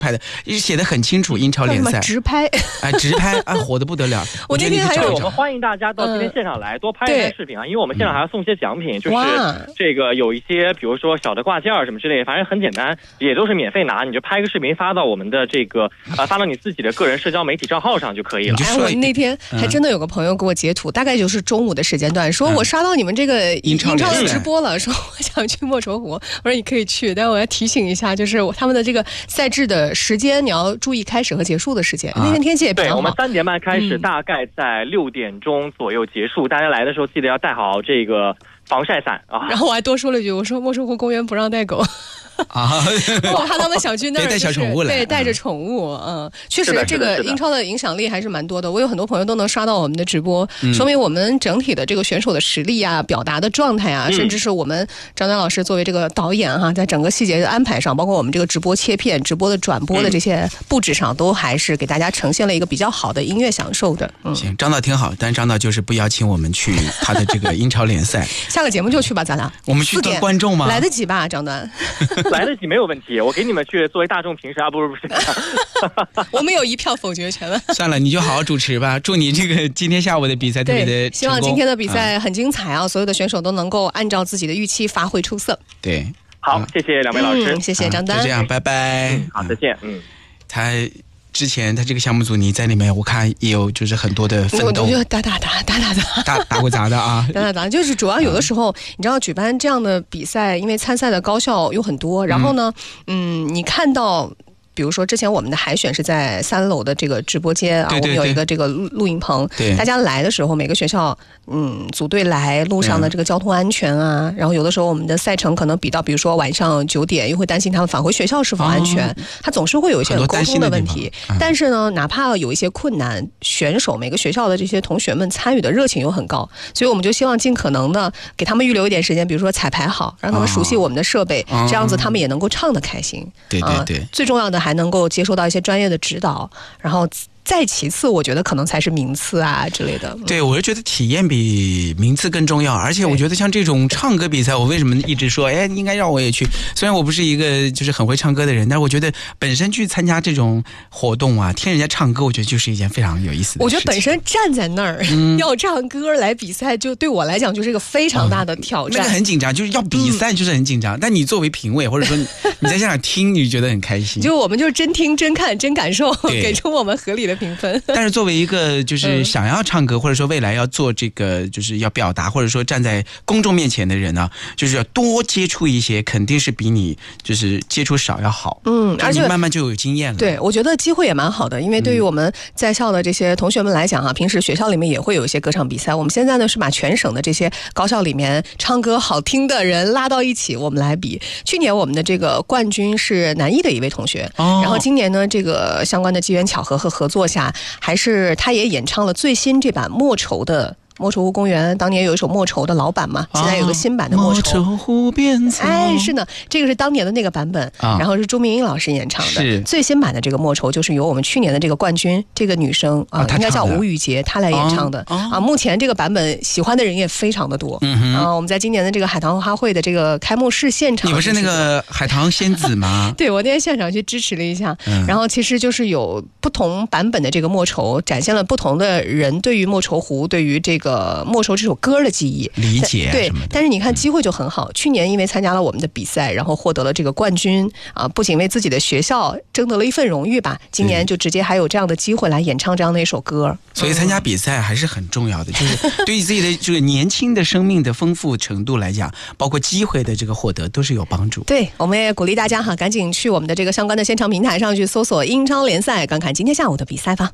拍的，写得很清楚，英超联赛直拍， 直拍啊，火得不得了。 我那天还有， 我们欢迎大家到今天现场来多拍一拍视频啊，因为我们现场还要送些奖品，就是这个有一些，比如说小的挂件什么之类的，反正很简单，也都是免费拿，你就拍一个视频发到我们的这个发到你自己的个人社交媒体账号上就可以了。 我那天还真的有个朋友给我截图，大概就是中午的时间段，说我刷到你们这个英超的直播了，说我想去莫愁湖，我说你可以去，但我要提醒一下，就是他们的这个赛制的时间你要注意开始和结束的时间。那天天气也比较好， 对，我们3点半开始，大概在6点钟左右结束。大家来的时候记得要带好这个防晒伞啊。 然后我还多说了一句，我说莫愁湖公园不让带狗。我怕他们想去那儿， 带小宠物来， 对，带着宠物，确实这个英超的影响力还是蛮多的。我有很多朋友都能刷到我们的直播，说明我们整体的这个选手的实力啊、表达的状态啊，甚至是我们张丹老师作为这个导演哈，在整个细节的安排上，包括我们这个直播切片、直播的转播的这些布置上，都还是给大家呈现了一个比较好的音乐享受的。 行，张导挺好，但张导就是不邀请我们去他的这个英超联赛。 下个节目就去吧，咱俩。 我们去当观众吗？ 来得及吧，张丹？ 来得及，没有问题。我给你们去作为大众评审啊，不是。 我们有1票否决权了。 算了，你就好好主持吧。祝你这个今天下午的比赛特别的成功。 希望今天的比赛很精彩啊！所有的选手都能够按照自己的预期发挥出色。 对， 好，谢谢2位老师， 谢谢张丹。 就这样，拜拜。 好，再见。 他之前他这个项目组你在里面，我看也有就是很多的奋斗， 我就打过杂的啊， 打，就是主要有的时候你知道举办这样的比赛，因为参赛的高校有很多，然后呢，你看到。比如说，之前我们的海选是在3楼的这个直播间啊，我们有一个这个录音棚。大家来的时候，每个学校组队来，路上的这个交通安全啊，然后有的时候我们的赛程可能比到，比如说晚上9点，又会担心他们返回学校是否安全，他总是会有一些沟通的问题。但是呢，哪怕有一些困难，选手每个学校的这些同学们参与的热情又很高，所以我们就希望尽可能的给他们预留一点时间，比如说彩排好，让他们熟悉我们的设备，这样子他们也能够唱得开心。 对， 最重要的还能够接受到一些专业的指导，然后再其次我觉得可能才是名次啊之类的。 对，我就觉得体验比名次更重要，而且我觉得像这种唱歌比赛，我为什么一直说应该让我也去，虽然我不是一个就是很会唱歌的人，但是我觉得本身去参加这种活动啊，听人家唱歌，我觉得就是一件非常有意思的事情。 我觉得本身站在那儿要唱歌来比赛，就对我来讲就是一个非常大的挑战。 那个很紧张，就是要比赛就是很紧张，但你作为评委或者说你在现场听，你觉得很开心。 就我们就是真听真看真感受，给出我们合理的评分。 但是作为一个就是想要唱歌，或者说未来要做这个就是要表达，或者说站在公众面前的人呢，就是要多接触一些，肯定是比你就是接触少要好。而且慢慢就有经验了。 对，我觉得机会也蛮好的，因为对于我们在校的这些同学们来讲平时学校里面也会有一些歌唱比赛。我们现在呢是把全省的这些高校里面唱歌好听的人拉到一起，我们来比。去年我们的这个冠军是南艺的一位同学，然后今年呢这个相关的机缘巧合和合作下，还是他也演唱了最新这版莫愁的莫愁湖公园，当年有一首莫愁的老版嘛，现在有个新版的莫愁湖边草。 是呢，这个是当年的那个版本，然后是朱明英老师演唱的。最新版的这个莫愁就是由我们去年的这个冠军这个女生应该叫吴雨洁，她来演唱的。目前这个版本喜欢的人也非常的多。我们在今年的这个海棠花卉的这个开幕式现场， 你不是那个海棠仙子吗？ 对，我那天现场去支持了一下，然后其实就是有不同版本的这个莫愁，展现了不同的人对于莫愁湖，对于这个莫愁这首歌的记忆理解。 对，但是你看机会就很好，去年因为参加了我们的比赛，然后获得了这个冠军不仅为自己的学校争得了一份荣誉吧，今年就直接还有这样的机会来演唱这样的一首歌。 所以参加比赛还是很重要的，就是对于自己的这个年轻的生命的丰富程度来讲，包括机会的这个获得都是有帮助。 对，我们也鼓励大家赶紧去我们的这个相关的现场平台上去搜索英超联赛，看看今天下午的比赛吧。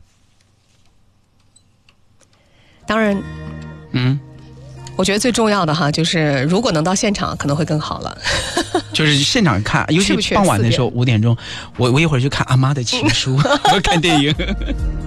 当然我觉得最重要的就是如果能到现场可能会更好了。 就是现场看，尤其傍晚的时候5点钟，我一会儿就看阿妈的情书，我看电影。